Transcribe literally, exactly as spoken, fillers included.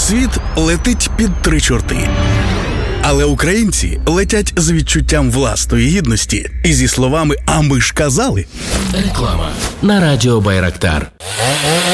Світ летить під три чорти. Але українці летять з відчуттям власної гідності і зі словами «А ми ж казали». Реклама на радіо Байрактар.